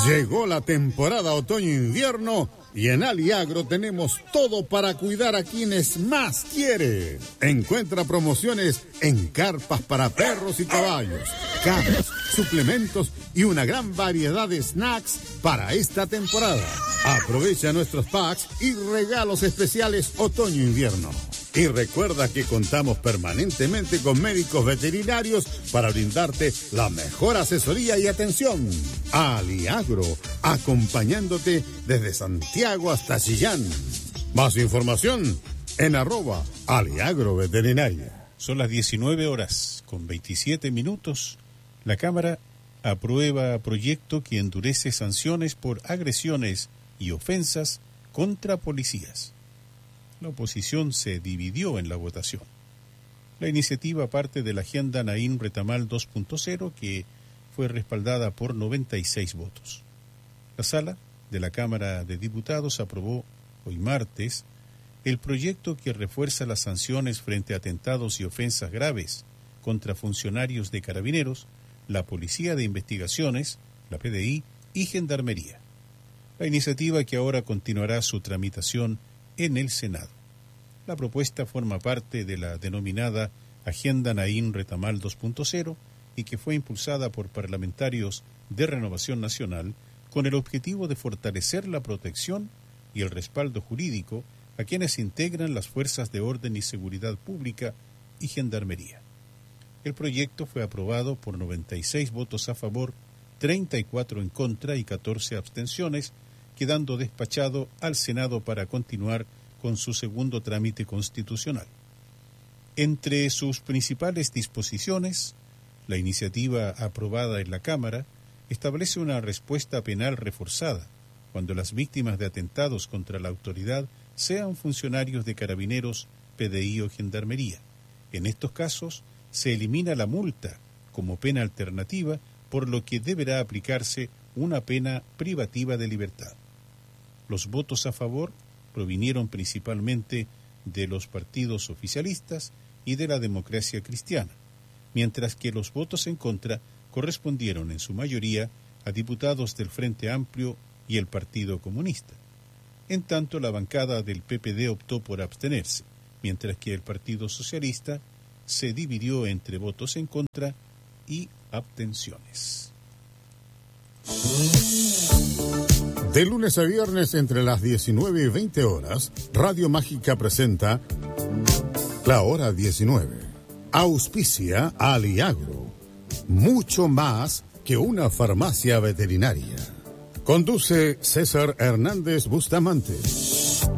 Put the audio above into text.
Llegó la temporada otoño-invierno y en Aliagro tenemos todo para cuidar a quienes más quiere. Encuentra promociones en carpas para perros y caballos, camas, suplementos y una gran variedad de snacks para esta temporada. Aprovecha nuestros packs y regalos especiales otoño-invierno. Y recuerda que contamos permanentemente con médicos veterinarios para brindarte la mejor asesoría y atención. Aliagro, acompañándote desde Santiago hasta Chillán. Más información en @aliagroveterinaria. Son las 19:27. La Cámara aprueba proyecto que endurece sanciones por agresiones y ofensas contra policías. La oposición se dividió en la votación. La iniciativa parte de la Agenda Naim Retamal 2.0, que fue respaldada por 96 votos. La Sala de la Cámara de Diputados aprobó hoy martes el proyecto que refuerza las sanciones frente a atentados y ofensas graves contra funcionarios de Carabineros, la Policía de Investigaciones, la PDI y Gendarmería. La iniciativa, que ahora continuará su tramitación en el Senado. La propuesta forma parte de la denominada Agenda Naim Retamal 2.0 y que fue impulsada por parlamentarios de Renovación Nacional con el objetivo de fortalecer la protección y el respaldo jurídico a quienes integran las fuerzas de orden y seguridad pública y Gendarmería. El proyecto fue aprobado por 96 votos a favor, 34 en contra y 14 abstenciones, quedando despachado al Senado para continuar con su segundo trámite constitucional. Entre sus principales disposiciones, la iniciativa aprobada en la Cámara establece una respuesta penal reforzada cuando las víctimas de atentados contra la autoridad sean funcionarios de Carabineros, PDI o Gendarmería. En estos casos, se elimina la multa como pena alternativa, por lo que deberá aplicarse una pena privativa de libertad. Los votos a favor provinieron principalmente de los partidos oficialistas y de la Democracia Cristiana, mientras que los votos en contra correspondieron en su mayoría a diputados del Frente Amplio y el Partido Comunista. En tanto, la bancada del PPD optó por abstenerse, mientras que el Partido Socialista se dividió entre votos en contra y abstenciones. De lunes a viernes entre las 19 y 20 horas, Radio Mágica presenta La Hora 19. Auspicia Aliagro. Mucho más que una farmacia veterinaria. Conduce César Hernández Bustamante.